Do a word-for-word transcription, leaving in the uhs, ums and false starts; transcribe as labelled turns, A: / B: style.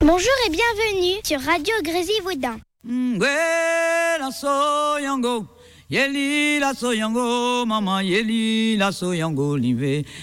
A: Bonjour et bienvenue sur Radio Grésivaudan.
B: La soyango, yeli la soyango, maman yeli la soyango live.